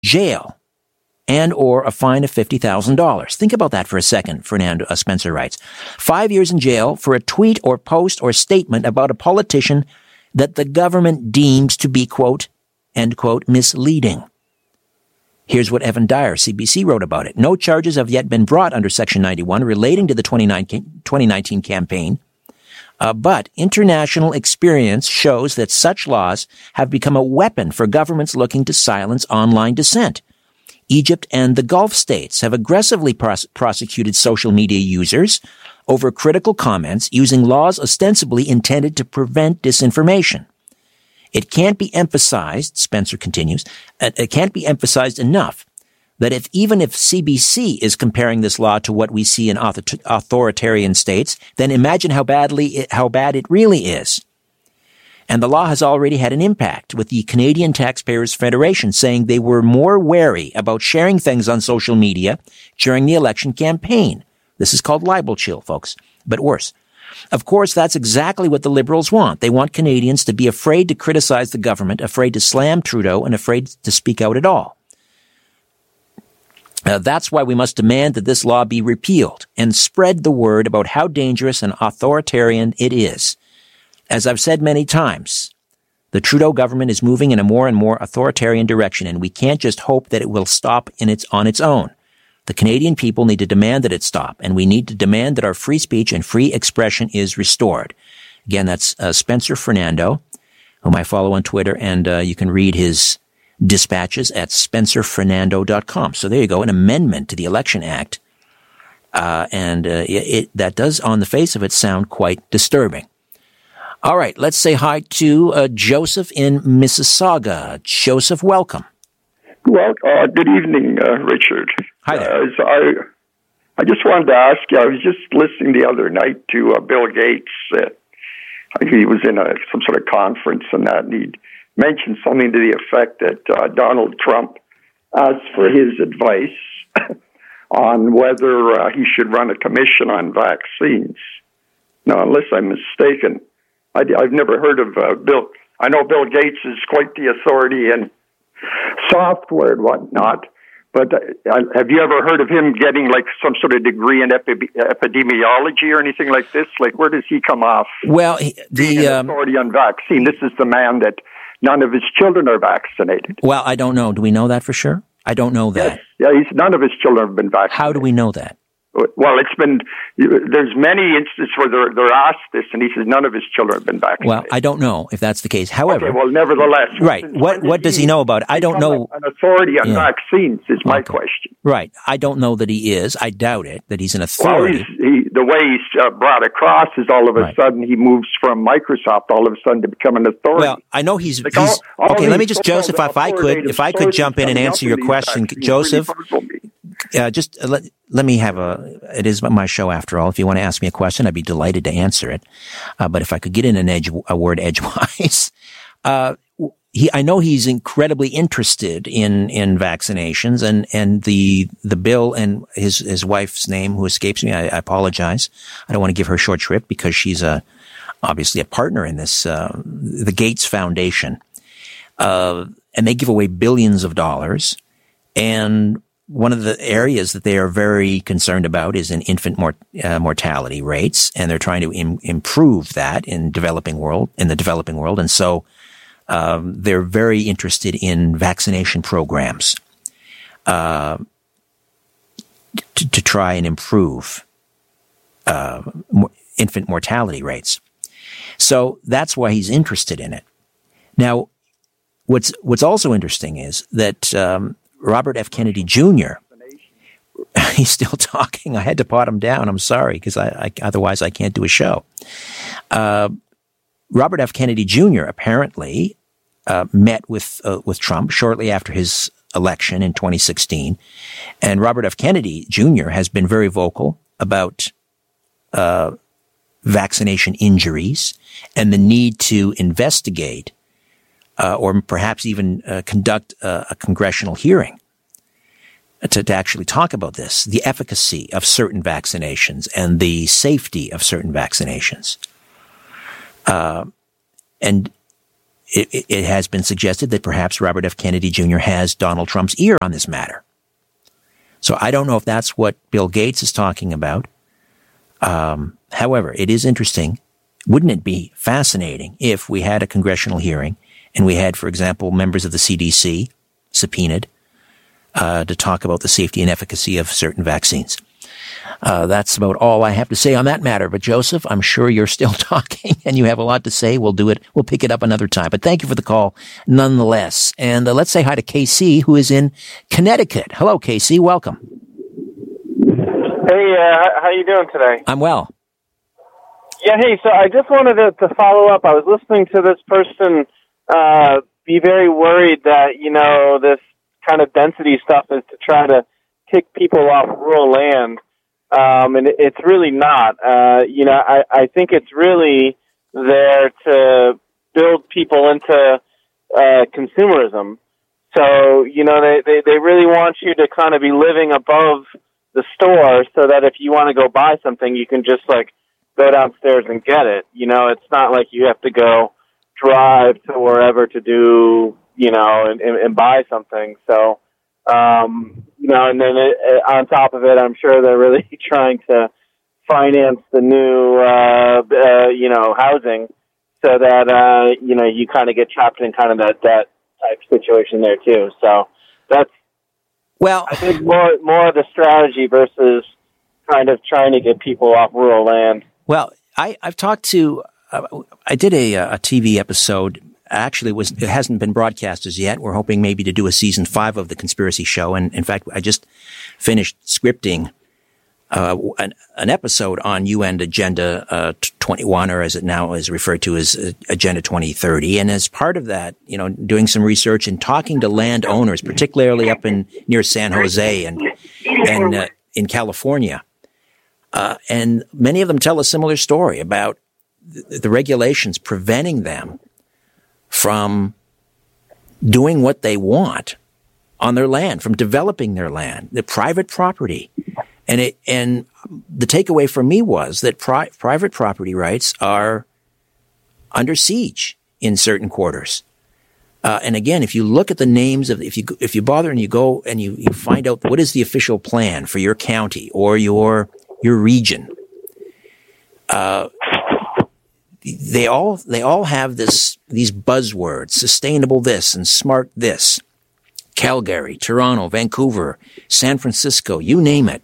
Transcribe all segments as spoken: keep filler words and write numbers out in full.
jail and or a fine of fifty thousand dollars. Think about that for a second, Fernando uh, Spencer writes. Five years in jail for a tweet or post or statement about a politician that the government deems to be, quote, end quote, misleading. Here's what Evan Dyer, C B C, wrote about it. No charges have yet been brought under Section ninety-one relating to the twenty nineteen campaign. Uh, but international experience shows that such laws have become a weapon for governments looking to silence online dissent. Egypt and the Gulf states have aggressively pros- prosecuted social media users over critical comments using laws ostensibly intended to prevent disinformation. It can't be emphasized, Spencer continues, it can't be emphasized enough that if even if C B C is comparing this law to what we see in author- authoritarian states, then imagine how badly it, how bad it really is. And the law has already had an impact, with the Canadian Taxpayers Federation saying they were more wary about sharing things on social media during the election campaign. This is called libel chill, folks, but worse. Of course, that's exactly what the Liberals want. They want Canadians to be afraid to criticize the government, afraid to slam Trudeau, and afraid to speak out at all. Uh, that's why we must demand that this law be repealed and spread the word about how dangerous and authoritarian it is. As I've said many times, the Trudeau government is moving in a more and more authoritarian direction, and we can't just hope that it will stop in its, on its own. The Canadian people need to demand that it stop, and we need to demand that our free speech and free expression is restored. Again, that's uh, Spencer Fernando, whom I follow on Twitter, and uh, you can read his dispatches at spencer fernando dot com. So there you go, an amendment to the Election Act, uh, and uh, it, it that does, on the face of it, sound quite disturbing. All right, let's say hi to uh, Joseph in Mississauga. Joseph, welcome. Well, uh, good evening, uh, Richard. Hi there. Uh, so I, I just wanted to ask you, I was just listening the other night to uh, Bill Gates. Uh, he was in a, some sort of conference and that, and he mentioned something to the effect that uh, Donald Trump asked for his advice on whether uh, he should run a commission on vaccines. Now, unless I'm mistaken, I, I've never heard of uh, Bill. I know Bill Gates is quite the authority in software and whatnot, but uh, have you ever heard of him getting like some sort of degree in epi- epidemiology or anything like this? Like, where does he come off? Well, he, the um, authority on vaccine. This is the man that none of his children are vaccinated. Well, I don't know. Do we know that for sure? I don't know that. Yes. Yeah, he's, none of his children have been vaccinated. How do we know that? Well, it's been, there's many instances where they're, they're asked this, and he says none of his children have been vaccinated. Well, I don't know if that's the case. However, okay, well, nevertheless, right. What what does he know about it? I don't know. An authority on yeah. vaccines is my okay. question. Right. I don't know that he is. I doubt it, that he's an authority. Well, he's, he, the way he's uh, brought across is all of a right. sudden he moves from Microsoft all of a sudden to become an authority. Well, I know he's, like he's all, all okay, let me just, Joseph, if I could, if I could jump in and answer your question, Joseph, really uh, just uh, let, let me have a, it is my show after all. If you want to ask me a question, I'd be delighted to answer it. Uh, but if I could get in an edge, a word edgewise, uh, he, I know he's incredibly interested in, in vaccinations and, and the, the bill and his, his wife's name, who escapes me. I, I apologize. I don't want to give her short shrift because she's a, obviously a partner in this, uh, the Gates Foundation. Uh, and they give away billions of dollars. And one of the areas that they are very concerned about is in infant mort, uh, mortality rates. And they're trying to im- improve that in developing world, in the developing world. And so, Um, they're very interested in vaccination programs uh, to, to try and improve uh, infant mortality rates. So that's why he's interested in it. Now, what's what's also interesting is that um, Robert F. Kennedy Junior He's still talking. I had to pot him down. I'm sorry, because I, I otherwise I can't do a show. Uh, Robert F. Kennedy Junior apparently uh, met with uh, with Trump shortly after his election in twenty sixteen, and Robert F. Kennedy Junior has been very vocal about uh, vaccination injuries and the need to investigate uh, or perhaps even uh, conduct a, a congressional hearing to, to actually talk about this, the efficacy of certain vaccinations and the safety of certain vaccinations. Uh, and it, it has been suggested that perhaps Robert F. Kennedy Junior has Donald Trump's ear on this matter. So I don't know if that's what Bill Gates is talking about. Um, however, it is interesting. Wouldn't it be fascinating if we had a congressional hearing and we had, for example, members of the C D C subpoenaed uh, to talk about the safety and efficacy of certain vaccines? Uh, that's about all I have to say on that matter. But Joseph, I'm sure you're still talking and you have a lot to say. We'll do it. We'll pick it up another time. But thank you for the call nonetheless. And uh, let's say hi to K C, who is in Connecticut. Hello, K C. Welcome. Hey, uh, how you doing today? I'm well. Yeah, hey, so I just wanted to, to follow up. I was listening to this person uh, be very worried that, you know, this kind of density stuff is to try to kick people off rural land. Um, and it's really not. Uh, you know, I, I think it's really there to build people into uh, consumerism. So, you know, they, they, they really want you to kind of be living above the store so that if you want to go buy something, you can just, like, go downstairs and get it. You know, it's not like you have to go drive to wherever to do, you know, and, and, and buy something. So, um, you know, and then it, it, on top of it, I'm sure they're really trying to finance the new, uh, uh, you know, housing so that, uh, you know, you kind of get trapped in kind of that, that type situation there too. So that's, well, I think more, more of the strategy versus kind of trying to get people off rural land. Well, I, I've talked to, uh, I did a, a T V episode. Actually, it was, it hasn't been broadcast as yet. We're hoping maybe to do a season five of The Conspiracy Show. And in fact, I just finished scripting uh, an, an episode on U N Agenda uh, twenty-one, or as it now is referred to as uh, Agenda twenty thirty. And as part of that, you know, doing some research and talking to landowners, particularly up in near San Jose and and uh, in California. Uh, and many of them tell a similar story about the, the regulations preventing them from doing what they want on their land, from developing their land, the private property. And it, and the takeaway for me was that pri- private property rights are under siege in certain quarters. Uh, and again, if you look at the names of, if you, if you bother and you go and you, you find out what is the official plan for your county or your, your region, uh, they all, they all have this, these buzzwords, sustainable this and smart this. Calgary, Toronto, Vancouver, San Francisco, you name it.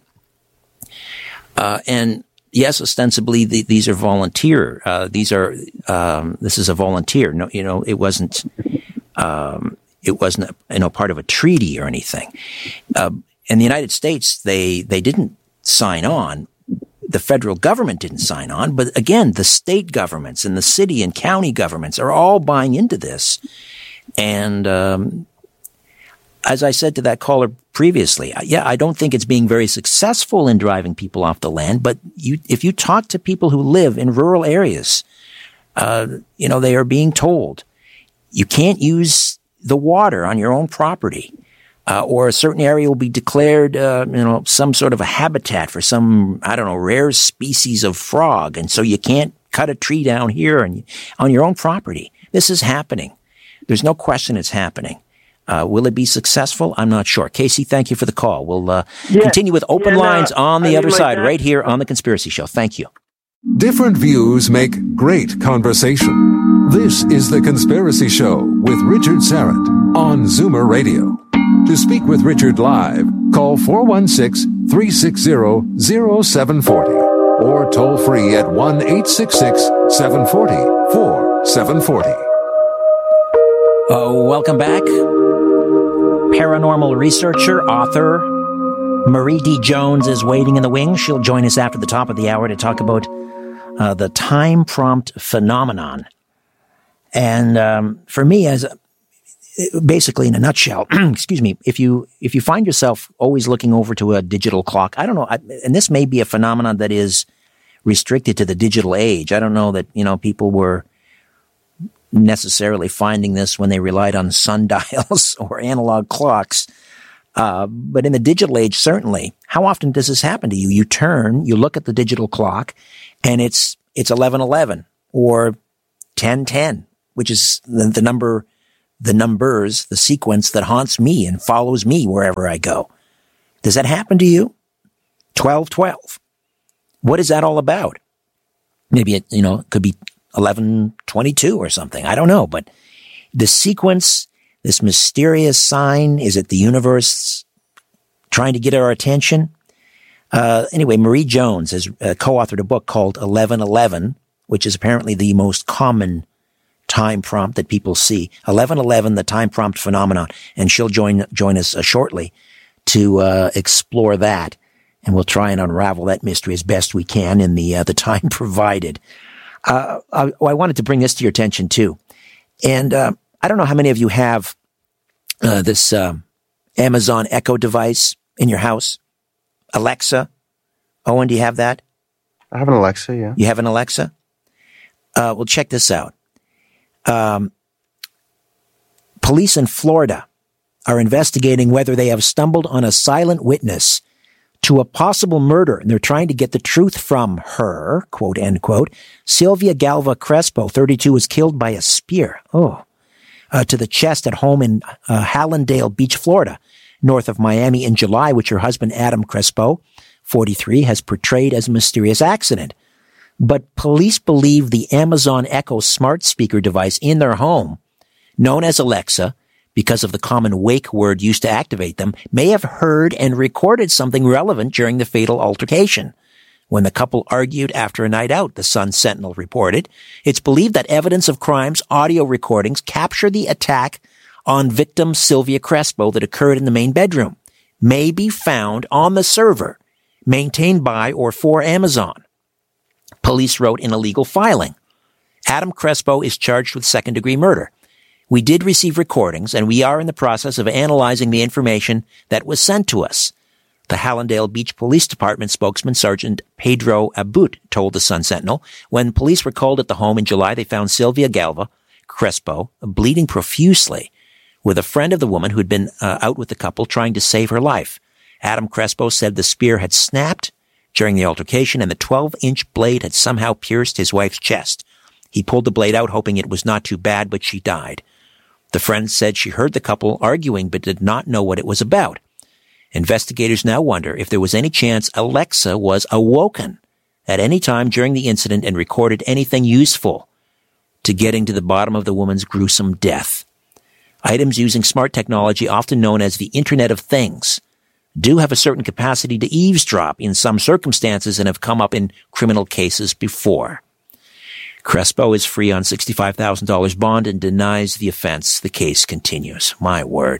Uh, and yes, ostensibly the, these are volunteer, uh, these are, um, this is a volunteer. No, you know, it wasn't, um, it wasn't, you know, part of a treaty or anything. Uh, in the United States, they, they didn't sign on. The federal government didn't sign on, but again, the state governments and the city and county governments are all buying into this. And, um, as I said to that caller previously, yeah, I don't think it's being very successful in driving people off the land, but you, if you talk to people who live in rural areas, uh, you know, they are being told you can't use the water on your own property. Uh, or a certain area will be declared, uh, you know, some sort of a habitat for some, I don't know, rare species of frog. And so you can't cut a tree down here and on your own property. This is happening. There's no question it's happening. Uh, will it be successful? I'm not sure. Casey, thank you for the call. We'll uh, yeah. continue with open yeah, lines no, on the I other mean, side, like right here on The Conspiracy Show. Thank you. Different views make great conversation. This is The Conspiracy Show with Richard Syrett on Zoomer Radio. To speak with Richard live, call four one six, three six zero, zero seven four zero or toll free at one eight six six, seven four zero, four seven four zero. Oh, welcome back. Paranormal researcher, author, Marie D. Jones is waiting in the wings. She'll join us after the top of the hour to talk about uh, the time prompt phenomenon. And um, for me, as a, basically in a nutshell, excuse me, if you if you find yourself always looking over to a digital clock, I don't know, I, and this may be a phenomenon that is restricted to the digital age. I don't know that, you know, people were necessarily finding this when they relied on sundials or analog clocks. Uh, but in the digital age, certainly. How often does this happen to you? You turn, you look at the digital clock, and it's it's eleven eleven or ten ten which is the, the number, the numbers, the sequence that haunts me and follows me wherever I go. Does that happen to you? twelve twelve. What is that all about? Maybe it, you know, it could be eleven twenty-two or something. I don't know, but the sequence, this mysterious sign, is it the universe trying to get our attention? Uh, anyway, Marie Jones has uh, co-authored a book called eleven eleven, which is apparently the most common time prompt that people see. eleven eleven, the time prompt phenomenon. And she'll join, join us uh, shortly to uh, explore that. And we'll try and unravel that mystery as best we can in the uh, the time provided. Uh, I, I wanted to bring this to your attention too. And uh, I don't know how many of you have uh, this uh, Amazon Echo device in your house. Alexa. Owen, do you have that? I have an Alexa, yeah. You have an Alexa? Uh, well, check this out. Um, police in Florida are investigating whether they have stumbled on a silent witness to a possible murder, and they're trying to get the truth from her, quote, end quote. Sylvia Galva Crespo, thirty-two, was killed by a spear, oh, uh, to the chest at home in uh, Hallandale Beach, Florida, north of Miami in July, which her husband, Adam Crespo, forty-three, has portrayed as a mysterious accident. But police believe the Amazon Echo smart speaker device in their home, known as Alexa, because of the common wake word used to activate them, may have heard and recorded something relevant during the fatal altercation. When the couple argued after a night out, the Sun Sentinel reported, it's believed that evidence of crimes audio recordings capture the attack on victim Sylvia Crespo that occurred in the main bedroom may be found on the server maintained by or for Amazon. Police wrote in a legal filing. Adam Crespo is charged with second-degree murder. We did receive recordings, and we are in the process of analyzing the information that was sent to us. The Hallandale Beach Police Department spokesman, Sergeant Pedro Abut, told the Sun Sentinel. When police were called at the home in July, they found Sylvia Galva Crespo bleeding profusely with a friend of the woman who had been uh, out with the couple trying to save her life. Adam Crespo said the spear had snapped during the altercation and the twelve-inch blade had somehow pierced his wife's chest. He pulled the blade out, hoping it was not too bad, but she died. The friend said she heard the couple arguing but did not know what it was about. Investigators now wonder if there was any chance Alexa was awoken at any time during the incident and recorded anything useful to getting to the bottom of the woman's gruesome death. Items using smart technology, often known as the Internet of Things, do have a certain capacity to eavesdrop in some circumstances and have come up in criminal cases before. Crespo is free on sixty-five thousand dollars bond and denies the offense. The case continues. My word.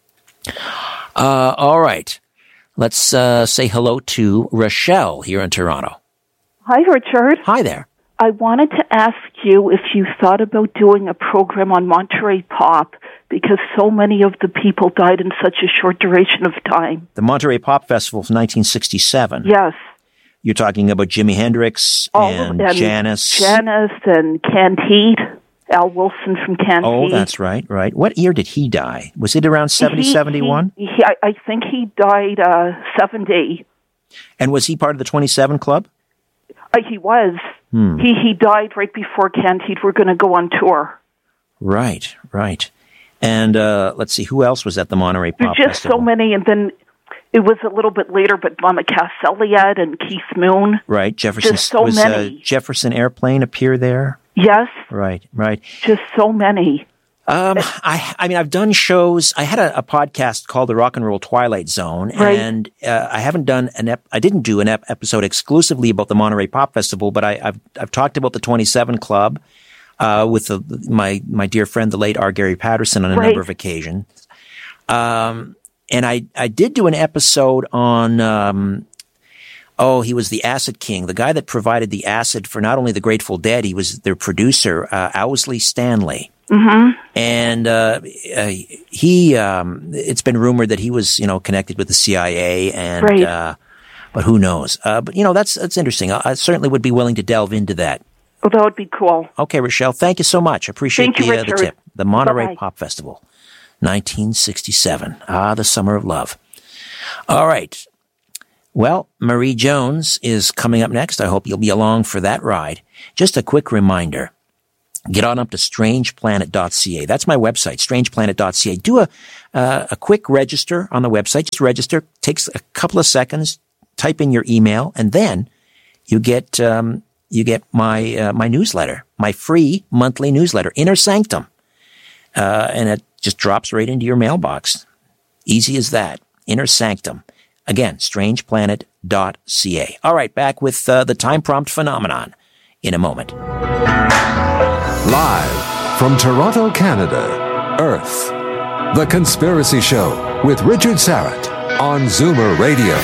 Uh, all right. Let's uh, say hello to Rochelle here in Toronto. Hi, Richard. Hi there. I wanted to ask you if you thought about doing a program on Monterey Pop, because so many of the people died in such a short duration of time. The Monterey Pop Festival of nineteen sixty-seven. Yes. You're talking about Jimi Hendrix and, and Janis. Janis and Canned Heat. Al Wilson from Canned Oh, Heat. that's right, right. What year did he die? Was it around seventy, seventy-one? He, he, I, I think he died uh, seventy. And was he part of the twenty-seven Club? Uh, he was. Hmm. He he died right before Canned Heat were going to go on tour. Right, right. And uh, let's see, who else was at the Monterey Pop There's just Festival? so many, and then it was a little bit later, but Mama Cass Elliot and Keith Moon. Right, Jefferson. Just so was many. Uh, Jefferson Airplane appear there? Yes. Right, right. Just so many. Um, I, I mean, I've done shows. I had a, a podcast called The Rock and Roll Twilight Zone, right. and uh, I haven't done an ep- I didn't do an ep- episode exclusively about the Monterey Pop Festival, but I, I've I've talked about the twenty-seven Club uh, with the, my my dear friend, the late R. Gary Patterson, on a right. number of occasions. Um, and I I did do an episode on. Um, Oh, he was the Acid King, the guy that provided the acid for not only the Grateful Dead, he was their producer, uh, Owsley Stanley. Mm-hmm. And uh, uh, he, um, it's been rumored that he was, you know, connected with the C I A, and right. uh, but who knows? Uh, but you know, that's that's interesting. I, I certainly would be willing to delve into that. Well, that would be cool. Okay, Rochelle, thank you so much. Appreciate thank you, the, uh, the tip. The Monterey Bye-bye. Pop Festival, nineteen sixty-seven. Ah, the summer of love. All right. Well, Marie Jones is coming up next. I hope you'll be along for that ride. Just a quick reminder. get on up to strange planet dot c a. That's my website, strange planet dot c a. Do a, uh, a quick register on the website. Just register. Takes a couple of seconds. Type in your email, and then you get, um, you get my, uh, my newsletter, my free monthly newsletter, Inner Sanctum. Uh, and it just drops right into your mailbox. Easy as that. Inner Sanctum. Again, strange planet dot c a. All right, back with uh, the time prompt phenomenon in a moment. Live from Toronto, Canada, Earth. The Conspiracy Show with Richard Syrett on Zoomer Radio.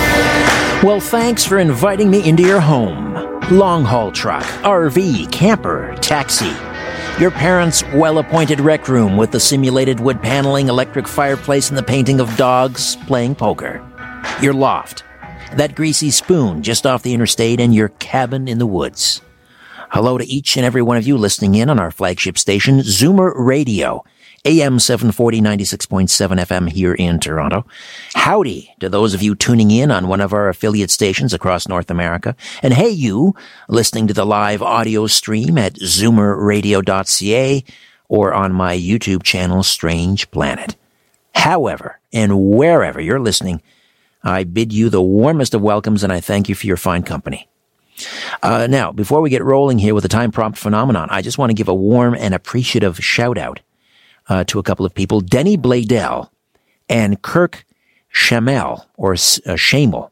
Well, thanks for inviting me into your home. Long-haul truck, R V, camper, taxi. Your parents' well-appointed rec room with the simulated wood paneling, electric fireplace, and the painting of dogs playing poker. Your loft, that greasy spoon just off the interstate, and your cabin in the woods. Hello to each and every one of you listening in on our flagship station, Zoomer Radio, A M seven forty, ninety-six point seven F M here in Toronto. Howdy to those of you tuning in on one of our affiliate stations across North America. And hey you, listening to the live audio stream at zoomer radio dot c a or on my YouTube channel, Strange Planet. However, and wherever you're listening, I bid you the warmest of welcomes, and I thank you for your fine company. Uh, now, before we get rolling here with the time prompt phenomenon, I just want to give a warm and appreciative shout-out uh, to a couple of people, Denny Bladell and Kirk Shamel, or uh, Shamel,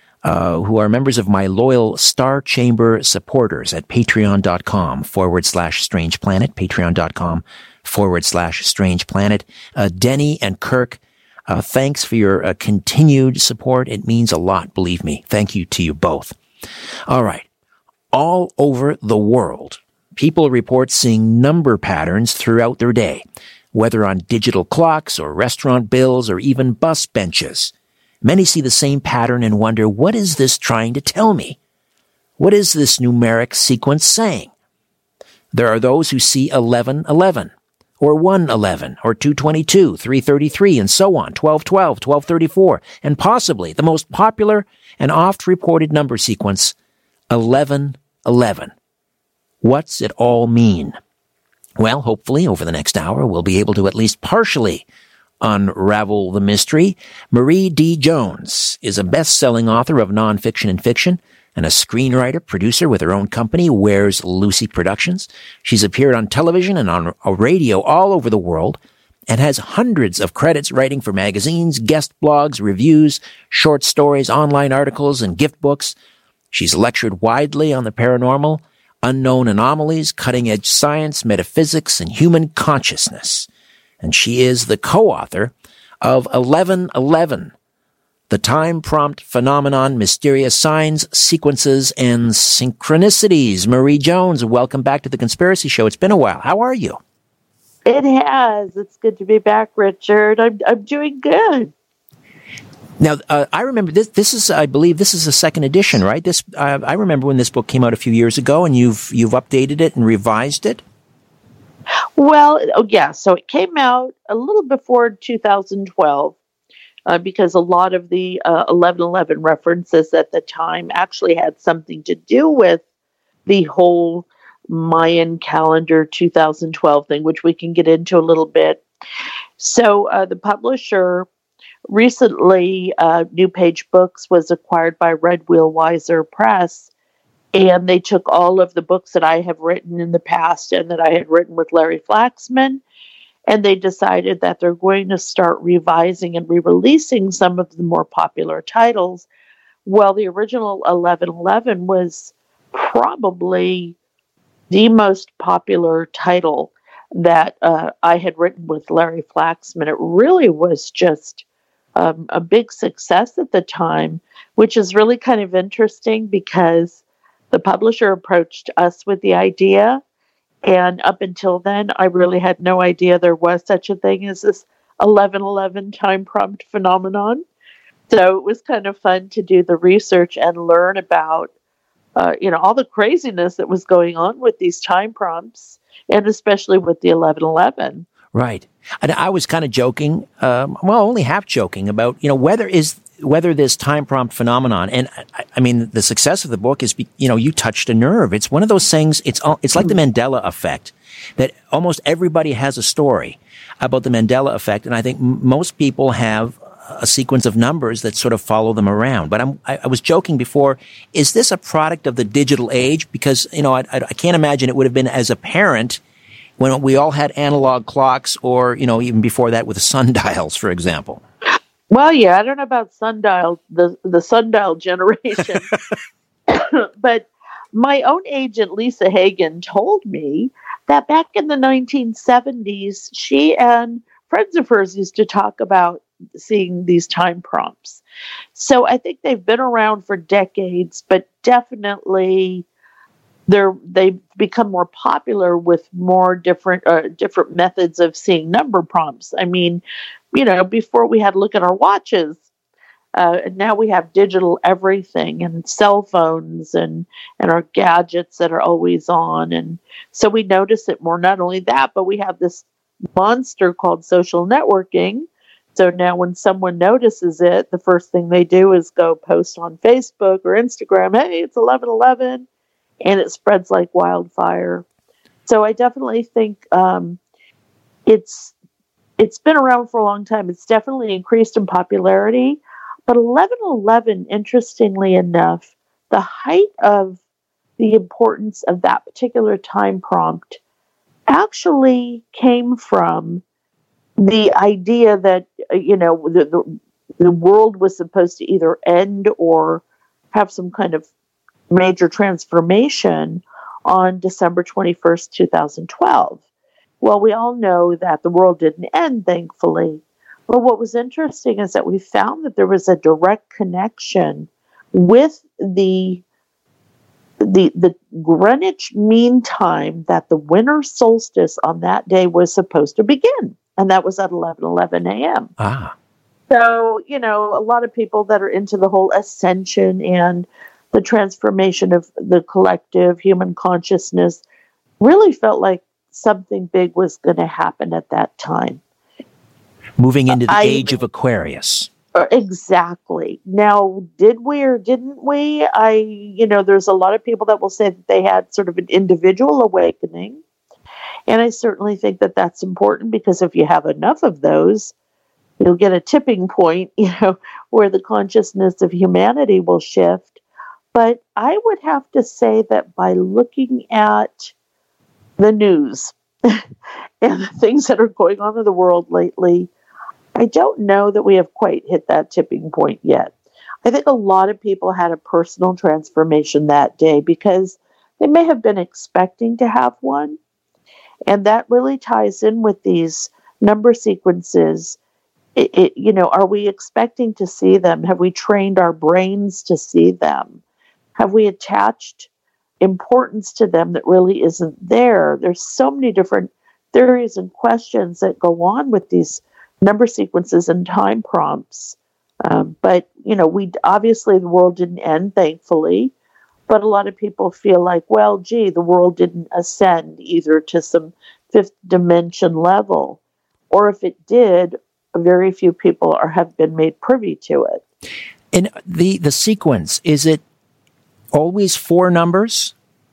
uh, who are members of my loyal Star Chamber supporters at patreon.com forward slash strange planet, patreon.com forward slash strange planet. Uh, Denny and Kirk, Uh, thanks for your uh, continued support. It means a lot, believe me. Thank you to you both. All right. All over the world, people report seeing number patterns throughout their day, whether on digital clocks or restaurant bills or even bus benches. Many see the same pattern and wonder, what is this trying to tell me? What is this numeric sequence saying? There are those who see eleven eleven. Or one eleven, or two twenty-two, three thirty-three, and so on, twelve twelve, twelve thirty-four, and possibly the most popular and oft-reported number sequence, eleven eleven. What's it all mean? Well, hopefully, over the next hour, we'll be able to at least partially unravel the mystery. Marie D. Jones is a best-selling author of nonfiction and fiction, and a screenwriter, producer with her own company, Where's Lucy Productions. She's appeared on television and on a radio all over the world and has hundreds of credits writing for magazines, guest blogs, reviews, short stories, online articles, and gift books. She's lectured widely on the paranormal, unknown anomalies, cutting-edge science, metaphysics, and human consciousness. And she is the co-author of eleven eleven, The Time Prompt Phenomenon, Mysterious Signs, Sequences, and Synchronicities. Marie Jones, welcome back to The Conspiracy Show. It's been a while. How are you? It has. It's good to be back, Richard. I'm I'm doing good. Now, uh, I remember this. This is, I believe, this is the second edition, right? This uh, I remember when this book came out a few years ago, and you've you've updated it and revised it. Well, oh yeah. So it came out a little before two thousand twelve. Uh, because a lot of the uh, eleven eleven references at the time actually had something to do with the whole Mayan calendar two thousand twelve thing, which we can get into a little bit. So uh, the publisher recently, uh, New Page Books was acquired by Red Wheel Weiser Press, and they took all of the books that I have written in the past and that I had written with Larry Flaxman, and they decided that they're going to start revising and re-releasing some of the more popular titles. Well, the original eleven eleven was probably the most popular title that uh, I had written with Larry Flaxman. It really was just um, a big success at the time, which is really kind of interesting because the publisher approached us with the idea. And up until then, I really had no idea there was such a thing as this eleven eleven time prompt phenomenon. So it was kind of fun to do the research and learn about, uh, you know, all the craziness that was going on with these time prompts, and especially with the eleven eleven. Right. And I was kind of joking, um, well, only half joking about, you know, whether is whether this time prompt phenomenon, and I, I mean, the success of the book is, you know, you touched a nerve. It's one of those things. It's it's like the Mandela effect, that almost everybody has a story about the Mandela effect, and I think m- most people have a sequence of numbers that sort of follow them around. But I'm, I, I was joking before. Is this a product of the digital age? Because, you know, I, I, I can't imagine it would have been as apparent when we all had analog clocks, or, you know, even before that with sundials, for example. Well, yeah, I don't know about sundial, the, the sundial generation, but my own agent, Lisa Hagen, told me that back in the nineteen seventies, she and friends of hers used to talk about seeing these time prompts. So I think they've been around for decades, but definitely they're they've become more popular with more different uh, different methods of seeing number prompts. I mean, you know, before we had to look at our watches, uh, and now we have digital everything and cell phones and and our gadgets that are always on, and so we notice it more. Not only that, but we have this monster called social networking. So now when someone notices it, the first thing they do is go post on Facebook or Instagram, hey, it's eleven eleven. And it spreads like wildfire. So I definitely think um, it's it's been around for a long time. It's definitely increased in popularity. But eleven eleven, interestingly enough, the height of the importance of that particular time prompt actually came from the idea that, you know, the, the, the world was supposed to either end or have some kind of major transformation on December twenty-first, twenty twelve. Well, we all know that the world didn't end, thankfully. But what was interesting is that we found that there was a direct connection with the the the Greenwich Mean Time that the winter solstice on that day was supposed to begin, and that was at eleven eleven a.m. Ah. So, you know, a lot of people that are into the whole ascension and the transformation of the collective human consciousness really felt like something big was going to happen at that time. Moving into the I, age of Aquarius. Exactly. Now, did we or didn't we? I, you know, there's a lot of people that will say that they had sort of an individual awakening. And I certainly think that that's important, because if you have enough of those, you'll get a tipping point, you know, where the consciousness of humanity will shift. But I would have to say that by looking at the news and the things that are going on in the world lately, I don't know that we have quite hit that tipping point yet. I think a lot of people had a personal transformation that day because they may have been expecting to have one. And that really ties in with these number sequences. It, it, you know, are we expecting to see them? Have we trained our brains to see them? Have we attached importance to them that really isn't there? There's so many different theories and questions that go on with these number sequences and time prompts. Um, but, you know, we obviously the world didn't end, thankfully. But a lot of people feel like, well, gee, the world didn't ascend either to some fifth dimension level. Or if it did, very few people are have been made privy to it. And the, the sequence, is it always four numbers?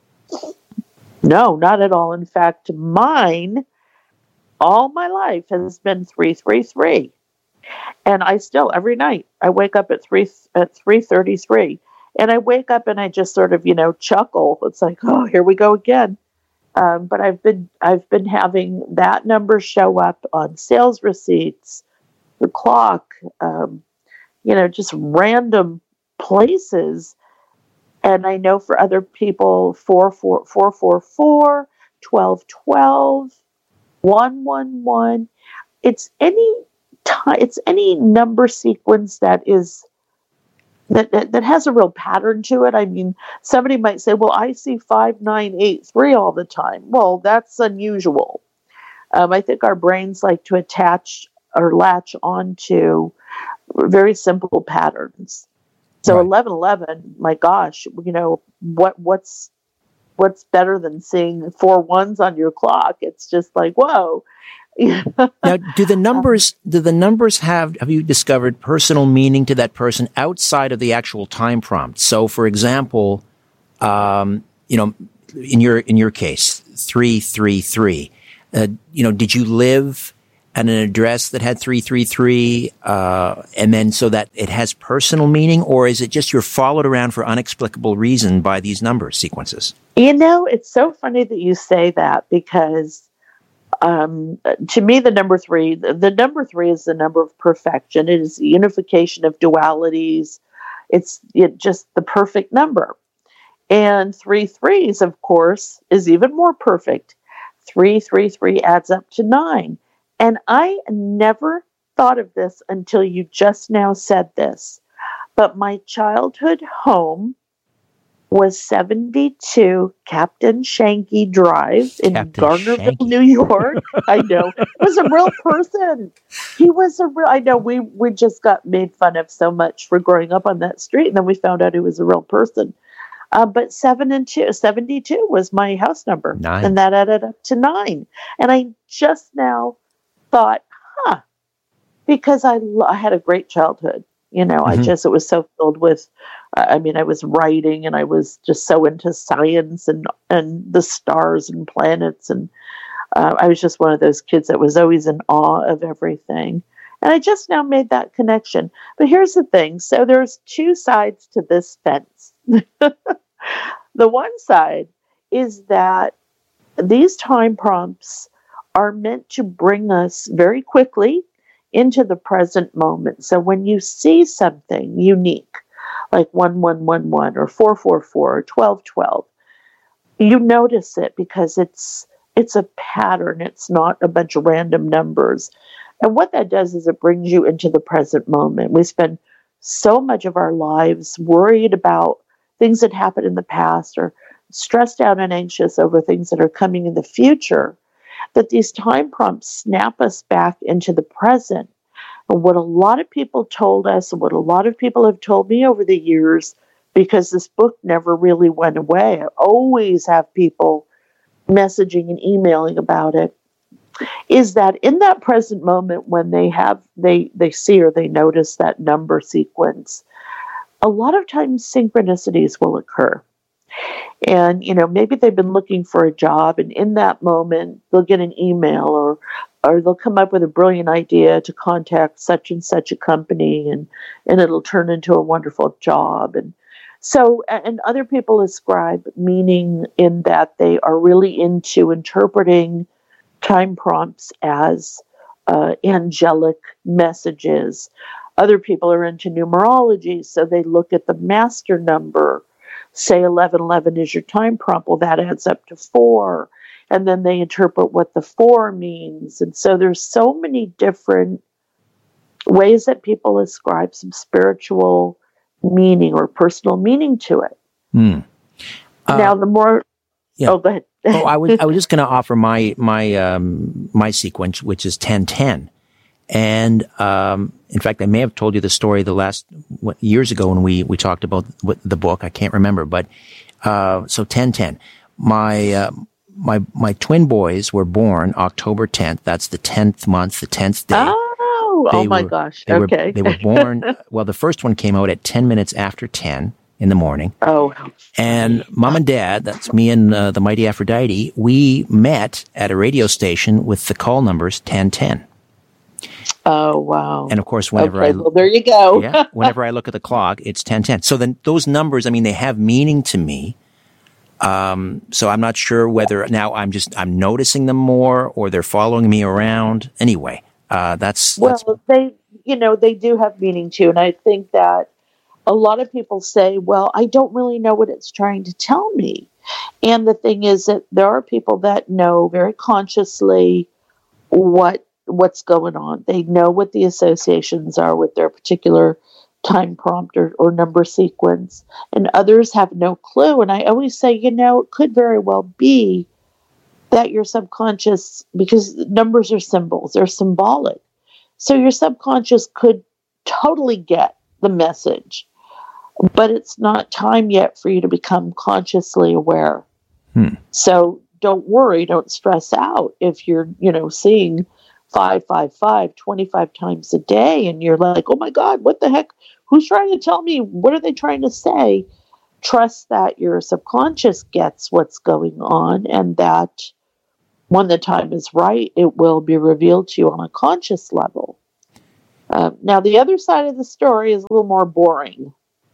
No, not at all. In fact, mine, all my life, has been three three three. And I still, every night, I wake up at three at three thirty-three. And I wake up and I just sort of, you know, chuckle. It's like, oh, here we go again. Um, but I've been I've been having that number show up on sales receipts, the clock, um, you know, just random places. And I know for other people, four four four four four, twelve twelve, one one one. It's any time. It's any number sequence that is that, that that has a real pattern to it. I mean, somebody might say, "Well, I see five nine eight three all the time." Well, that's unusual. Um, I think our brains like to attach or latch onto very simple patterns. So eleven eleven, my gosh, you know, what what's what's better than seeing four ones on your clock? It's just like, whoa. Now, do the numbers, do the numbers have, have you discovered personal meaning to that person outside of the actual time prompt? So, for example, um, you know, in your, in your case, three three three, uh, you know, did you live at an address that had three three three, uh, and then so that it has personal meaning, or is it just you're followed around for inexplicable reason by these number sequences? You know, it's so funny that you say that, because Um, to me, the number three, the, the number three is the number of perfection. It is the unification of dualities. It's it just the perfect number. And three threes, of course, is even more perfect. Three, three, three adds up to nine. And I never thought of this until you just now said this. But my childhood home was seventy-two Captain Shanky Drive in Captain Garnerville, Shanky. New York. I know. It was a real person. He was a real, I know, we, we just got made fun of so much for growing up on that street, and then we found out he was a real person. Uh, but seven and two, seventy-two was my house number. Nine. And that added up to nine. And I just now thought, huh, because I, I had a great childhood. You know, mm-hmm. I just, it was so filled with, uh, I mean, I was writing and I was just so into science and, and the stars and planets. And uh, I was just one of those kids that was always in awe of everything. And I just now made that connection. But here's the thing. So there's two sides to this fence. The one side is that these time prompts are meant to bring us very quickly into the present moment. So when you see something unique, like one one one one or four four four or twelve twelve, you notice it because it's it's a pattern. It's not a bunch of random numbers. And what that does is it brings you into the present moment. We spend so much of our lives worried about things that happened in the past or stressed out and anxious over things that are coming in the future, that these time prompts snap us back into the present. And what a lot of people told us, and what a lot of people have told me over the years, because this book never really went away, I always have people messaging and emailing about it, is that in that present moment when they have, they, they see or they notice that number sequence, a lot of times synchronicities will occur. And, you know, maybe they've been looking for a job, and in that moment, they'll get an email or or they'll come up with a brilliant idea to contact such and such a company, and, and it'll turn into a wonderful job. And so, and other people ascribe meaning in that they are really into interpreting time prompts as uh, angelic messages. Other people are into numerology, so they look at the master number. Say eleven eleven is your time prompt. Well, that adds up to four. And then they interpret what the four means. And so there's so many different ways that people ascribe some spiritual meaning or personal meaning to it. Hmm. Uh, now, the more... Yeah. Oh, go ahead. oh, I was I was just going to offer my my um, my sequence, which is ten ten. And, um, in fact, I may have told you the story the last what, years ago when we, we talked about what, the book. I can't remember, but, uh, so ten ten. My, uh, my, my twin boys were born October tenth. That's the tenth month, the tenth day. Oh, they oh my were, gosh. They okay. Were, they were born, well, the first one came out at ten minutes after ten in the morning. Oh. And mom and dad, that's me and uh, the mighty Aphrodite, we met at a radio station with the call numbers ten ten. Oh, wow. And of course, whenever okay, I, well, there you go. yeah, whenever I look at the clock, it's ten ten. So then those numbers, I mean, they have meaning to me. Um, so I'm not sure whether now I'm just, I'm noticing them more or they're following me around. Anyway, uh, that's, well, that's, they, you know, they do have meaning too. And I think that a lot of people say, well, I don't really know what it's trying to tell me. And the thing is that there are people that know very consciously what what's going on. They know what the associations are with their particular time prompt or, or number sequence, and others have no clue. And I always say, you know, it could very well be that your subconscious, because numbers are symbols, they're symbolic. So your subconscious could totally get the message, but it's not time yet for you to become consciously aware Hmm. So don't worry, don't stress out if you're, you know, seeing five, five, five, twenty-five times a day and you're like, oh my God, what the heck? Who's trying to tell me? What are they trying to say? Trust that your subconscious gets what's going on, and that when the time is right, it will be revealed to you on a conscious level. Uh, now, the other side of the story is a little more boring,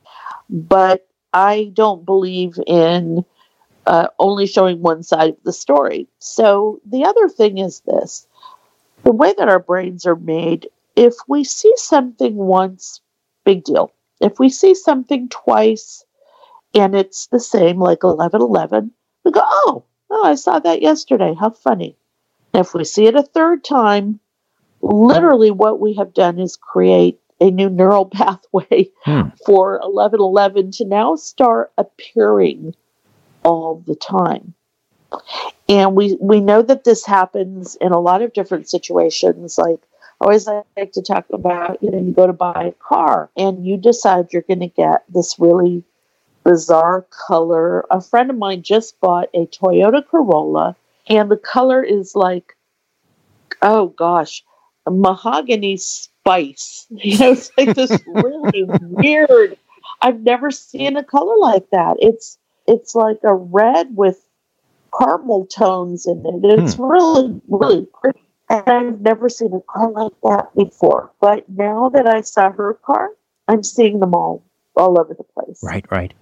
but I don't believe in uh, only showing one side of the story. So the other thing is this. The way that our brains are made, if we see something once, big deal. If we see something twice and it's the same, like eleven eleven, we go, oh, oh, I saw that yesterday. How funny. And if we see it a third time, literally what we have done is create a new neural pathway hmm. for eleven eleven to now start appearing all the time. And we, we know that this happens in a lot of different situations. Like, I always like to talk about, you know, you go to buy a car and you decide you're going to get this really bizarre color. A friend of mine just bought a Toyota Corolla, and the color is like, oh gosh, a mahogany spice. You know, it's like this really weird. I've never seen a color like that. It's it's like a red with caramel tones in it. It's hmm. really, really pretty. And I've never seen a car like that before. But now that I saw her car, I'm seeing them all, all over the place. Right, right.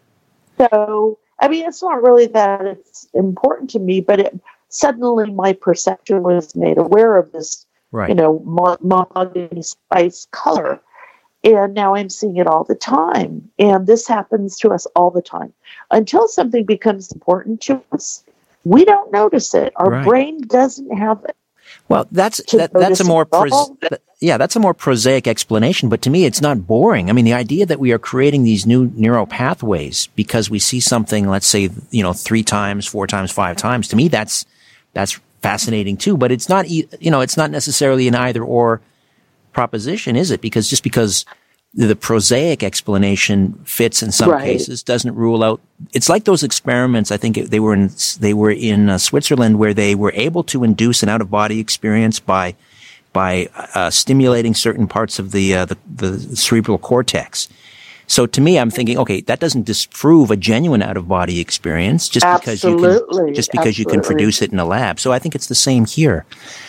So, I mean, it's not really that it's important to me, but it, suddenly my perception was made aware of this, right. you know, mahogany spice color. And now I'm seeing it all the time. And this happens to us all the time. Until something becomes important to us, we don't notice it. Our right. brain doesn't have it. Well, that's that, that's a more pros- yeah, that's a more prosaic explanation. But to me, it's not boring. I mean, the idea that we are creating these new neural pathways because we see something, let's say, you know, three times, four times, five times. To me, that's that's fascinating too. But it's not, you know, it's not necessarily an either or proposition, is it? Because just because the prosaic explanation fits in some right. cases doesn't rule out. It's like those experiments. I think it, they were in they were in uh, Switzerland, where they were able to induce an out of body experience by by uh, stimulating certain parts of the, uh, the the cerebral cortex. So to me, I'm thinking, okay, that doesn't disprove a genuine out of body experience just Absolutely. because you can just because Absolutely. you can produce it in a lab. So I think it's the same here.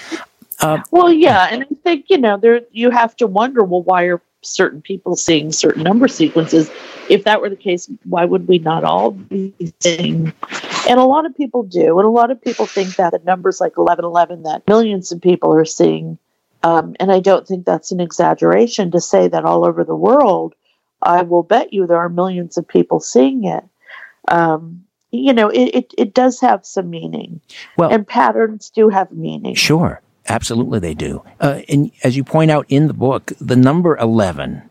Uh, well, yeah, and I think you know there you have to wonder, well, why are certain people seeing certain number sequences? If that were the case, why would we not all be seeing? And a lot of people do, and a lot of people think that the numbers like eleven eleven that millions of people are seeing, um, and I don't think that's an exaggeration to say that all over the world, I will bet you there are millions of people seeing it. Um, you know, it, it, it does have some meaning, well, and patterns do have meaning. Sure. Absolutely, they do. Uh, and as you point out in the book, the number eleven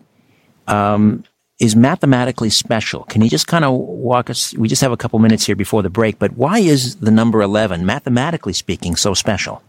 um, is mathematically special. Can you just kind of walk us? We just have a couple minutes here before the break, but why is the number eleven, mathematically speaking, so special?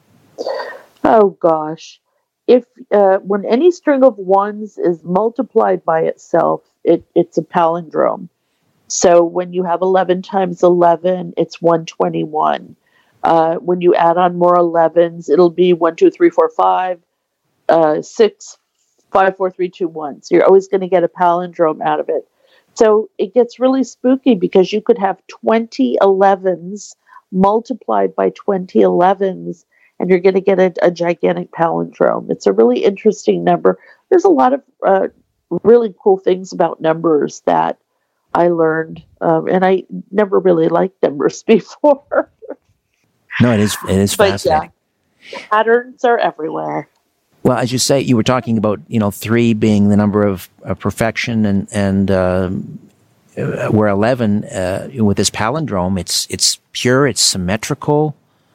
Oh gosh, if uh, when any string of ones is multiplied by itself, it, it's a palindrome. So when you have eleven times eleven, it's one hundred twenty-one. Uh, when you add on more elevens, it'll be one, two, three, four, five, uh, six, five, four, three, two, one. So you're always going to get a palindrome out of it. So it gets really spooky because you could have twenty elevens multiplied by twenty elevens, and you're going to get a, a gigantic palindrome. It's a really interesting number. There's a lot of uh, really cool things about numbers that I learned, um, and I never really liked numbers before. No, it is. It is but fascinating. Yeah, patterns are everywhere. Well, as you say, you were talking about, you know, three being the number of, of perfection, and and uh, where eleven uh, with this palindrome, it's it's pure, it's symmetrical.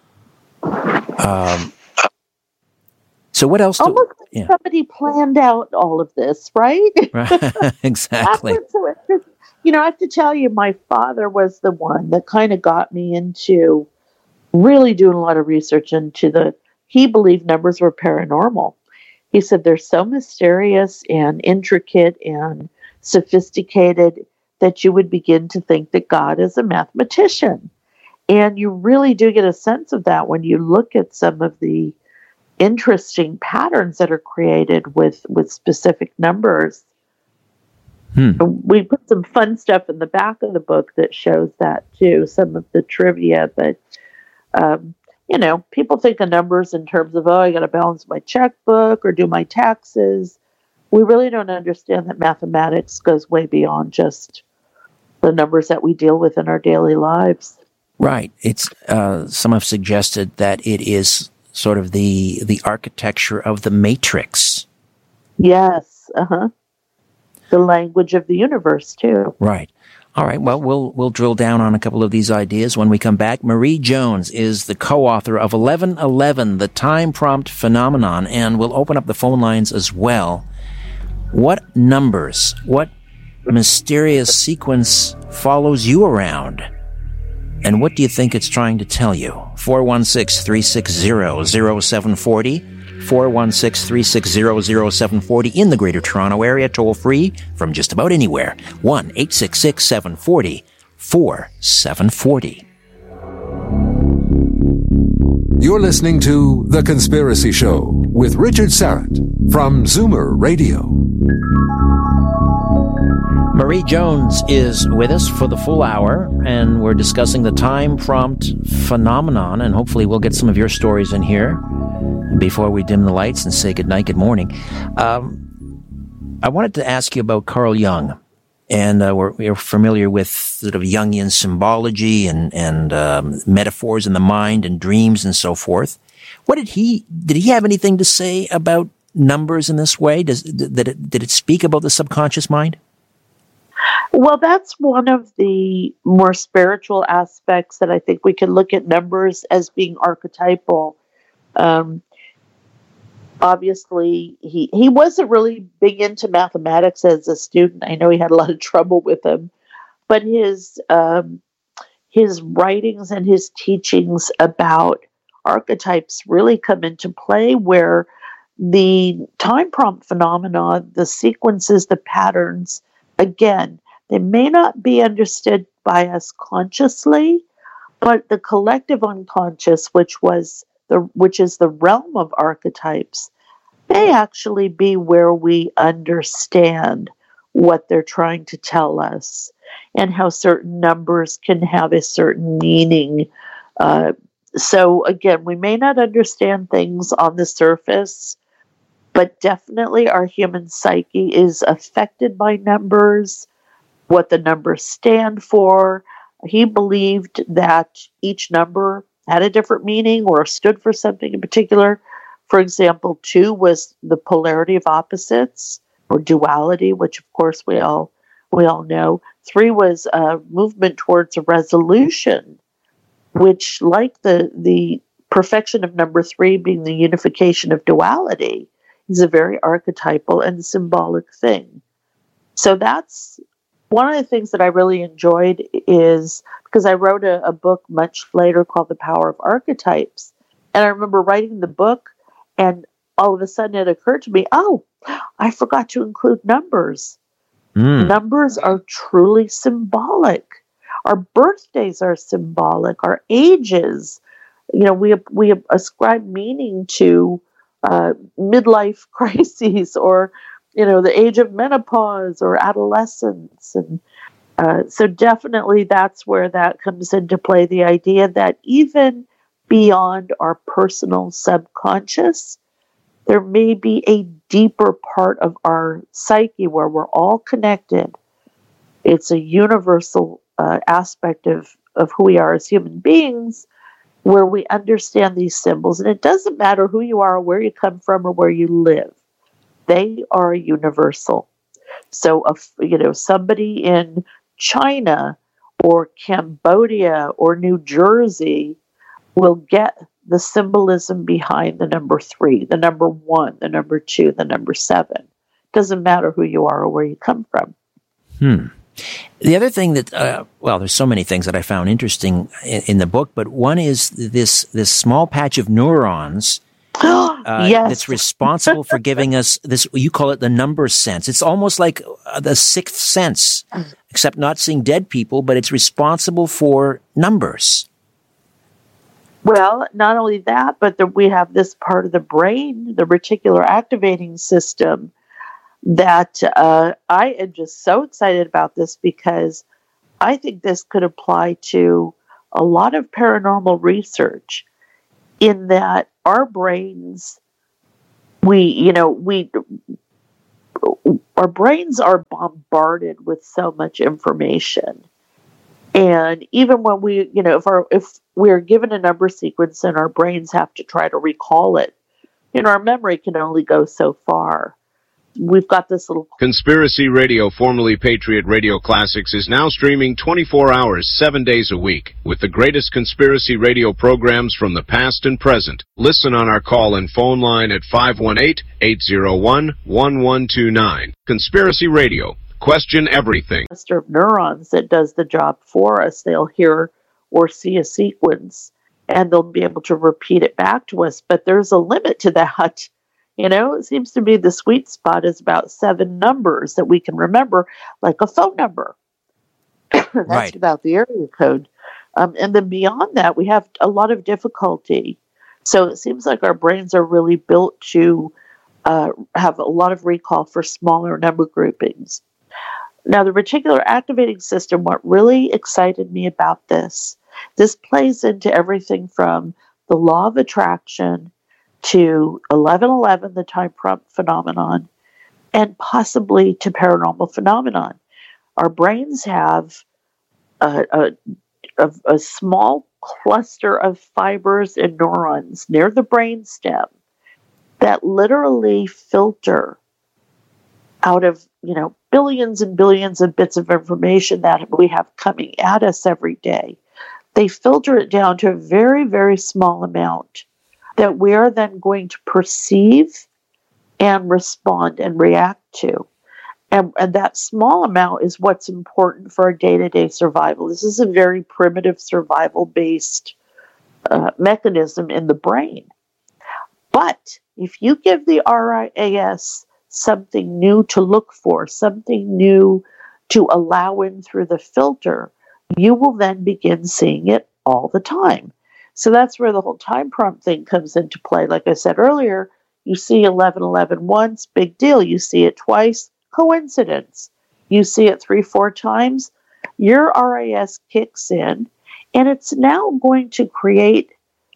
Um. So what else? Almost do, yeah. somebody planned out all of this, right? Exactly. So you know, I have to tell you, my father was the one that kind of got me into really doing a lot of research into the, he believed numbers were paranormal. He said they're so mysterious and intricate and sophisticated that you would begin to think that God is a mathematician. And you really do get a sense of that when you look at some of the interesting patterns that are created with, with specific numbers. Hmm. We put some fun stuff in the back of the book that shows that too, some of the trivia. But, um, you know, people think of numbers in terms of, oh, I got to balance my checkbook or do my taxes. We really don't understand that mathematics goes way beyond just the numbers that we deal with in our daily lives. Right. It's uh, some have suggested that it is sort of the the architecture of the matrix. Yes. Uh-huh. The language of the universe too. Right. All right. Well, we'll we'll drill down on a couple of these ideas when we come back. Marie Jones is the co-author of eleven eleven, the Time Prompt Phenomenon, and we'll open up the phone lines as well. What numbers, what mysterious sequence follows you around? And what do you think it's trying to tell you? four one six, three six zero, zero seven four zero, four one six, three six zero, zero seven four zero in the Greater Toronto Area, toll free from just about anywhere. one eight six six, seven four zero, four seven four zero. You're listening to The Conspiracy Show with Richard Syrett from Zoomer Radio. Marie Jones is with us for the full hour, and we're discussing the time prompt phenomenon, and hopefully we'll get some of your stories in here before we dim the lights and say goodnight, good morning. Um, I wanted to ask you about Carl Jung, and uh, we're, we're familiar with sort of Jungian symbology and, and um, metaphors in the mind and dreams and so forth. What did he, did he have anything to say about numbers in this way? Does, did it, did it speak about the subconscious mind? Well, that's one of the more spiritual aspects that I think we can look at numbers as being archetypal. Um, obviously, he, he wasn't really big into mathematics as a student. I know he had a lot of trouble with them, but his um, his writings and his teachings about archetypes really come into play, where the time prompt phenomena, the sequences, the patterns, again, they may not be understood by us consciously, but the collective unconscious, which was the which is the realm of archetypes, may actually be where we understand what they're trying to tell us and how certain numbers can have a certain meaning. Uh, so again, we may not understand things on the surface, but definitely our human psyche is affected by numbers, what the numbers stand for. He believed that each number had a different meaning or stood for something in particular. For example, two was the polarity of opposites or duality, which of course we all we all know. Three was a movement towards a resolution, which, like the the perfection of number three being the unification of duality, is a very archetypal and symbolic thing. So that's one of the things that I really enjoyed, is because I wrote a, a book much later called The Power of Archetypes. And I remember writing the book, and all of a sudden it occurred to me, oh, I forgot to include numbers. Mm. Numbers are truly symbolic. Our birthdays are symbolic. Our ages, you know, we we ascribe meaning to uh, midlife crises, or you know, the age of menopause or adolescence. And uh, so definitely that's where that comes into play, the idea that even beyond our personal subconscious, there may be a deeper part of our psyche where we're all connected. It's a universal uh, aspect of, of who we are as human beings, where we understand these symbols. And it doesn't matter who you are, or where you come from, or where you live. They are universal. So, if, you know, somebody in China or Cambodia or New Jersey will get the symbolism behind the number three, the number one, the number two, the number seven. Doesn't matter who you are or where you come from. Hmm. The other thing that, uh, well, there's so many things that I found interesting in, in the book, but one is this this small patch of neurons Uh, yes. that's responsible for giving us this, you call it the number sense. It's almost like uh, the sixth sense, except not seeing dead people, but it's responsible for numbers. Well, not only that, but the, we have this part of the brain, the reticular activating system, that uh, I am just so excited about this because I think this could apply to a lot of paranormal research, in that our brains, we, you know, we, our brains are bombarded with so much information. And even when we, you know, if our, if we're given a number sequence and our brains have to try to recall it, you know, our memory can only go so far. We've got this little... Conspiracy Radio, formerly Patriot Radio Classics, is now streaming twenty-four hours, seven days a week, with the greatest conspiracy radio programs from the past and present. Listen on our call and phone line at five one eight, eight zero one, one one two nine. Conspiracy Radio. Question everything. Cluster of neurons that does the job for us. They'll hear or see a sequence, and they'll be able to repeat it back to us. But there's a limit to that. You know, it seems to be the sweet spot is about seven numbers that we can remember, like a phone number. That's right. About the area code. Um, and then beyond that, we have a lot of difficulty. So it seems like our brains are really built to uh, have a lot of recall for smaller number groupings. Now, the reticular activating system, what really excited me about this, this plays into everything from the law of attraction to eleven eleven, the time prompt phenomenon, and possibly to paranormal phenomenon. Our brains have a, a, a, a small cluster of fibers and neurons near the brainstem that literally filter out of, you know, billions and billions of bits of information that we have coming at us every day. They filter it down to a very, very small amount that we are then going to perceive and respond and react to. And, and that small amount is what's important for our day-to-day survival. This is a very primitive survival-based uh, mechanism in the brain. But if you give the R I A S something new to look for, something new to allow in through the filter, you will then begin seeing it all the time. So that's where the whole time prompt thing comes into play. Like I said earlier, you see eleven eleven once, big deal. You see it twice, coincidence. You see it three, four times, your R A S kicks in, and it's now going to create,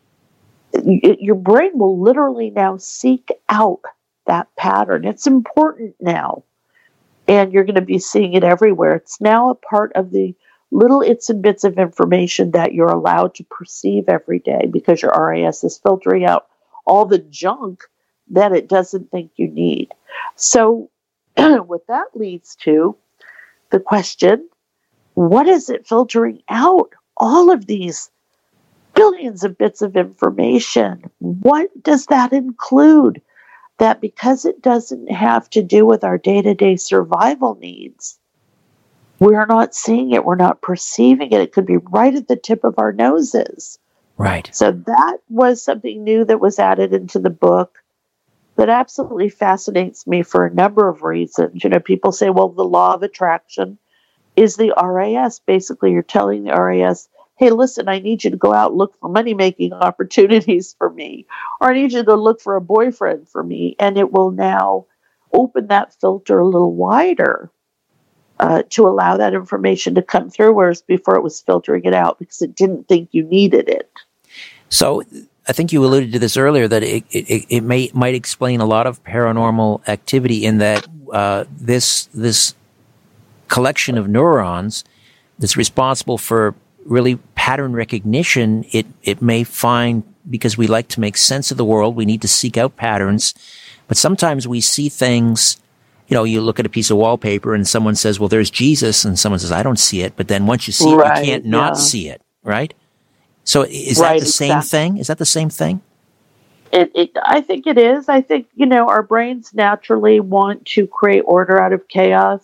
your brain will literally now seek out that pattern. It's important now, and you're going to be seeing it everywhere. It's now a part of the little its and bits of information that you're allowed to perceive every day, because your R A S is filtering out all the junk that it doesn't think you need. So what that leads to the question, what is it filtering out? All of these billions of bits of information. What does that include? That because it doesn't have to do with our day-to-day survival needs, we're not seeing it. We're not perceiving it. It could be right at the tip of our noses. Right. So that was something new that was added into the book that absolutely fascinates me for a number of reasons. You know, people say, well, the law of attraction is the R A S. Basically, you're telling the R A S, hey, listen, I need you to go out and look for money-making opportunities for me, or I need you to look for a boyfriend for me, and it will now open that filter a little wider uh, to allow that information to come through, whereas before it was filtering it out because it didn't think you needed it. So I think you alluded to this earlier, that it, it, it may might explain a lot of paranormal activity in that uh, this this collection of neurons that's responsible for really pattern recognition, it, it may find, because we like to make sense of the world, we need to seek out patterns. But sometimes we see things, you know, you look at a piece of wallpaper and someone says, well, there's Jesus, and someone says, I don't see it. But then once you see right, it, you can't not yeah. see it, right? So is right, that the same exactly. thing? Is that the same thing? It, it, I think it is. I think, you know, our brains naturally want to create order out of chaos.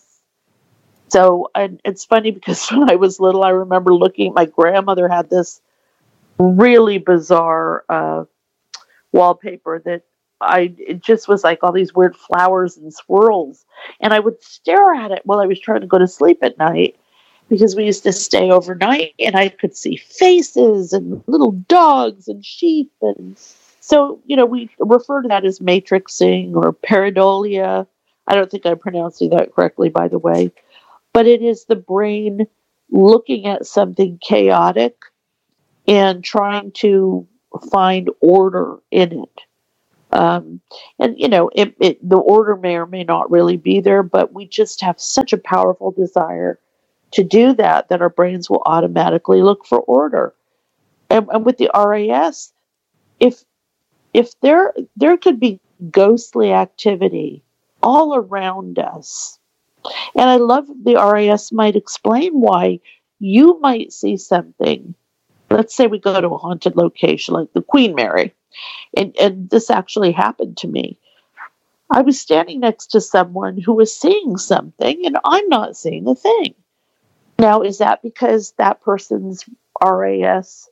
So, and it's funny because when I was little, I remember looking, my grandmother had this really bizarre uh, wallpaper that I, it just was like all these weird flowers and swirls. And I would stare at it while I was trying to go to sleep at night. because we used to stay overnight and I could see faces and little dogs and sheep. And so, you know, we refer to that as matrixing or pareidolia. I don't think I'm pronouncing that correctly, by the way. But it is the brain looking at something chaotic and trying to find order in it. Um, and, you know, it, it, the order may or may not really be there, but we just have such a powerful desire to do that, that our brains will automatically look for order. And, and with the R A S, if if there there could be ghostly activity all around us, and I love the R A S might explain why you might see something. Let's say we go to a haunted location like the Queen Mary, and, and this actually happened to me. I was standing next to someone who was seeing something, and I'm not seeing a thing. Now, is that because that person's R A S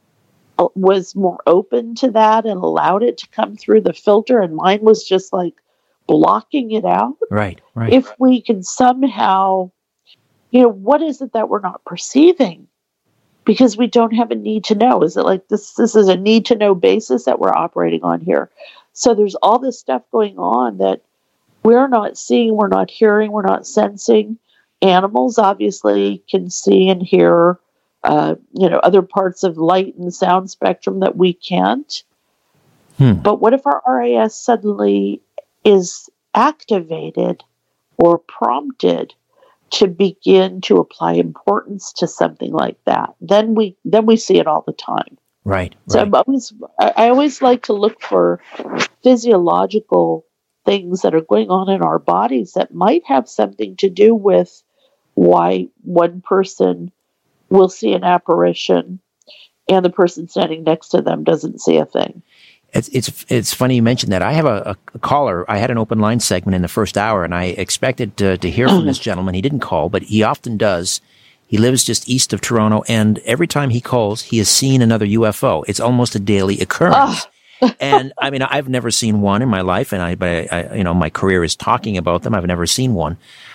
was more open to that and allowed it to come through the filter, and mine was just like blocking it out? Right, right. If we can somehow, you know, what is it that we're not perceiving? Because we don't have a need to know. Is it like this? This is a need to know basis that we're operating on here. So there's all this stuff going on that we're not seeing, we're not hearing, we're not sensing. Animals obviously can see and hear, uh, you know, other parts of light and sound spectrum that we can't. Hmm. But what if our R A S suddenly is activated or prompted to begin to apply importance to something like that? Then we then we see it all the time. Right. So right. I'm always, I always like to look for physiological things that are going on in our bodies that might have something to do with why one person will see an apparition and the person standing next to them doesn't see a thing. It's it's it's funny you mentioned that. I have a, a caller. I had an open line segment in the first hour, and I expected to, to hear from this gentleman. He didn't call, but he often does. He lives just east of Toronto, and every time he calls, he has seen another U F O. It's almost a daily occurrence. Oh. And I mean, I've never seen one in my life, and I, but I, I, you know, my career is talking about them. I've never seen one.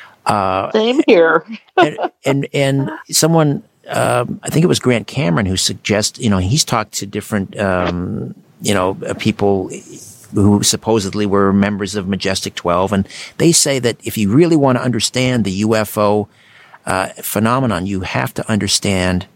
Uh, Same here. and, and and someone, um, I think it was Grant Cameron, who suggests, you know, he's talked to different. Um, you know, people who supposedly were members of Majestic twelve. And they say that if you really want to understand the U F O uh, phenomenon, you have to understand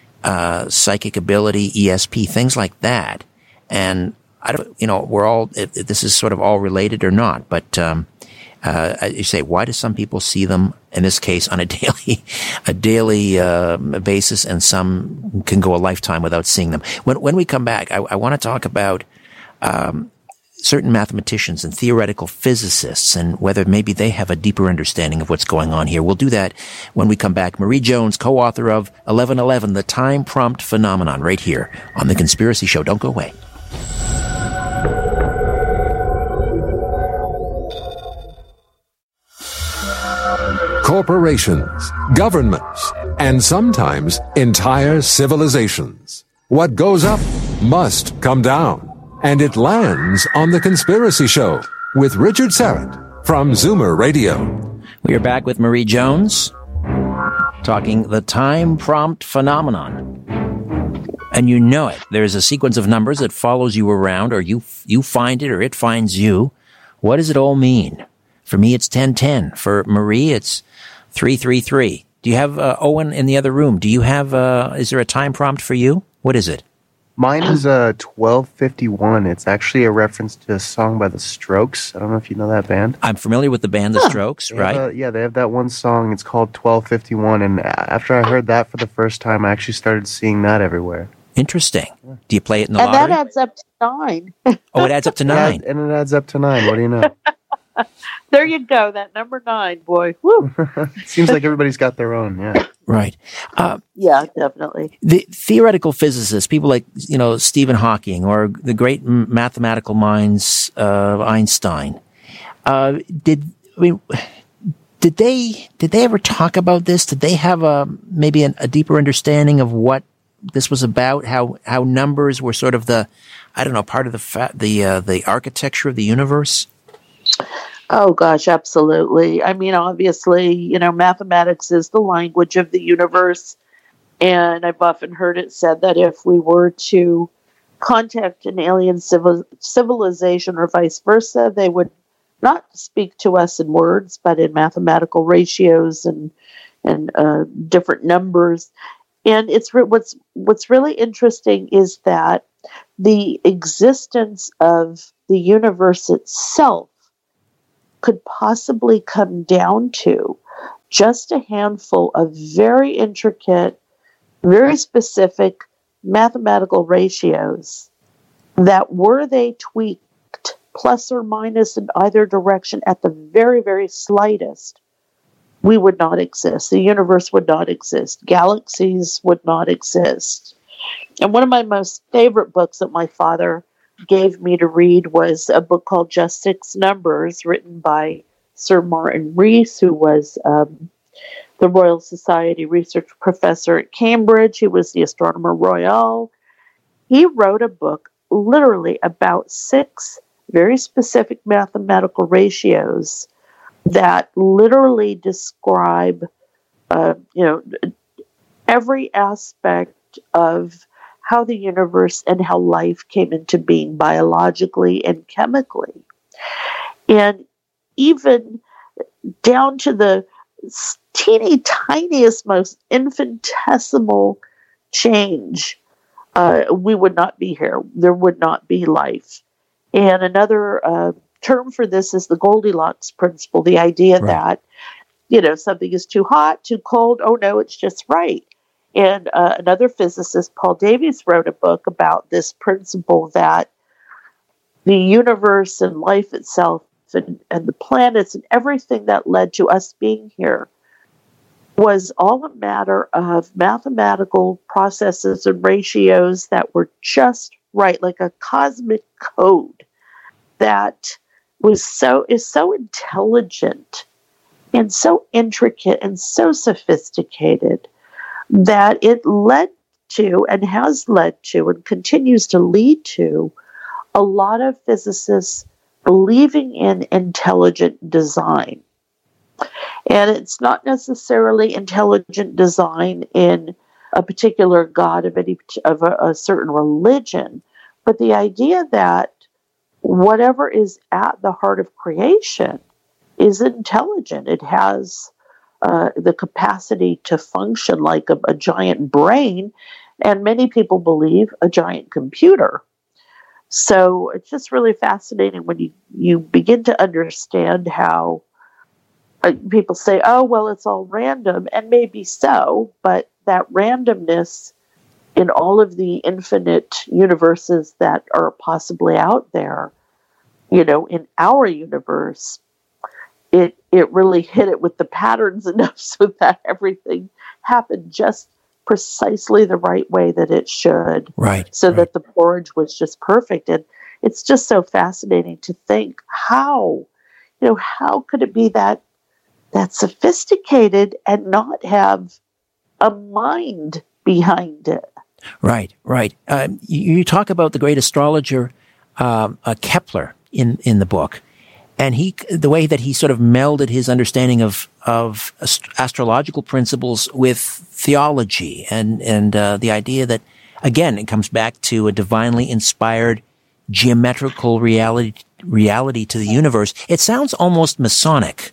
uh, psychic ability, E S P, things like that. And I don't, you know, we're all, if this is sort of all related or not, but um, uh, you say, why do some people see them, in this case, on a daily, a daily uh, basis, and some can go a lifetime without seeing them? When when we come back, I, I want to talk about um, certain mathematicians and theoretical physicists and whether maybe they have a deeper understanding of what's going on here. We'll do that when we come back. Marie Jones, co-author of eleven eleven, The Time Prompt Phenomenon, right here on The Conspiracy Show. Don't go away. Corporations, governments, and sometimes entire civilizations. What goes up must come down. And it lands on The Conspiracy Show with Richard Syrett from Zoomer Radio. We are back with Marie Jones, talking the time prompt phenomenon. And you know it. There's a sequence of numbers that follows you around, or you you find it, or it finds you. What does it all mean? For me, it's ten ten. For Marie, it's three three three. Do you have uh, Owen in the other room? Do you have, uh, is there a time prompt for you? What is it? Mine is uh, twelve fifty-one. It's actually a reference to a song by The Strokes. I don't know if you know that band. I'm familiar with the band The Strokes, They right? have a- yeah, they have that one song. It's called twelve fifty-one. And after I heard that for the first time, I actually started seeing that everywhere. Interesting. Do you play it in the and lottery? that adds up to nine. Oh, it adds up to nine. Yeah, and it adds up to nine. What do you know? There you go, that number nine, boy. Woo. Seems like everybody's got their own, yeah. Right. Uh, Yeah, definitely. the theoretical physicists, people like, you know, Stephen Hawking or the great m- mathematical minds of Einstein, uh, did, I mean, did they, did they ever talk about this? Did they have a, maybe an, a deeper understanding of what this was about? How, how numbers were sort of the, I don't know, part of the, fa- the, uh, the architecture of the universe? Oh gosh, absolutely. I mean, obviously, you know, mathematics is the language of the universe. And I've often heard it said that if we were to contact an alien civil, civilization or vice versa, they would not speak to us in words, but in mathematical ratios and and uh, different numbers. And it's re- what's what's really interesting is that the existence of the universe itself could possibly come down to just a handful of very intricate, very specific mathematical ratios that, were they tweaked plus or minus in either direction at the very, very slightest, we would not exist. The universe would not exist. Galaxies would not exist. And one of my most favorite books that my father gave me to read was a book called Just Six Numbers, written by Sir Martin Rees, who was um, the Royal Society research professor at Cambridge. He was the Astronomer Royal. He wrote a book literally about six very specific mathematical ratios that literally describe, uh, you know, every aspect of how the universe and how life came into being biologically and chemically. And even down to the teeny tiniest, most infinitesimal change, uh, we would not be here. There would not be life. And another uh, term for this is the Goldilocks principle, the idea right. that, you know, something is too hot, too cold. Oh, no, it's just right. And uh, another physicist, Paul Davies, wrote a book about this principle that the universe and life itself and, and the planets and everything that led to us being here was all a matter of mathematical processes and ratios that were just right, like a cosmic code that was so is so intelligent and so intricate and so sophisticated that it led to and has led to and continues to lead to a lot of physicists believing in intelligent design. And it's not necessarily intelligent design in a particular god of any of a, a certain religion, but the idea that whatever is at the heart of creation is intelligent. It has uh, the capacity to function like a, a giant brain, and many people believe a giant computer. So it's just really fascinating when you, you begin to understand how uh, people say, oh, well, it's all random, and maybe so, but that randomness in all of the infinite universes that are possibly out there, you know, in our universe, it it really hit it with the patterns enough so that everything happened just precisely the right way that it should. Right. So right. that the porridge was just perfect. And it's just so fascinating to think how, you know, how could it be that that sophisticated and not have a mind behind it? Right, right. Um, you, you talk about the great astrologer um, uh, Kepler in, in the book, and he the way that he sort of melded his understanding of of ast- astrological principles with theology, and and uh, the idea that, again, it comes back to a divinely inspired geometrical reality reality to the universe. It sounds almost Masonic.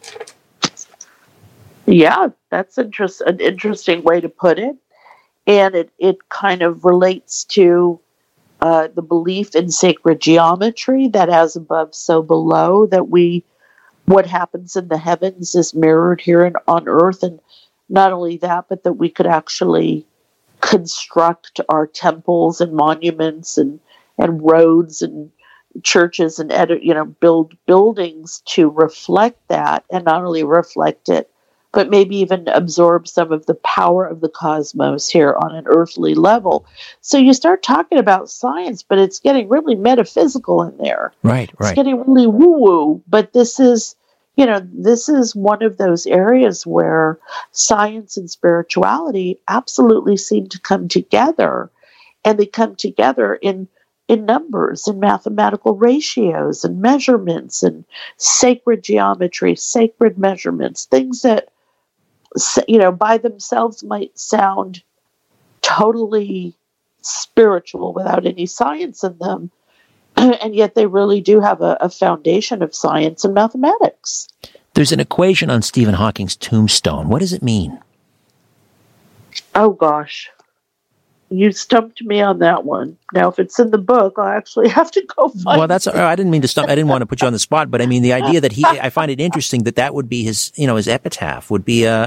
Yeah, that's interest, an interesting way to put it. And it, it kind of relates to uh, the belief in sacred geometry, that as above, so below, that we, what happens in the heavens is mirrored here in, on earth. And not only that, but that we could actually construct our temples and monuments and, and roads and churches and, you know, build buildings to reflect that, and not only reflect it, but maybe even absorb some of the power of the cosmos here on an earthly level. So you start talking about science, but it's getting really metaphysical in there. Right, right. It's getting really woo-woo, but this is, you know, this is one of those areas where science and spirituality absolutely seem to come together, and they come together in in numbers and mathematical ratios and measurements and sacred geometry, sacred measurements, things that, you know, by themselves might sound totally spiritual without any science in them. And yet they really do have a, a foundation of science and mathematics. There's an equation on Stephen Hawking's tombstone. What does it mean? Oh, gosh. You stumped me on that one. Now, if it's in the book, I'll actually have to go find it. Well, that's, I didn't mean to stump, I didn't want to put you on the spot, but I mean, the idea that he, I find it interesting that that would be his, you know, his epitaph would be, uh,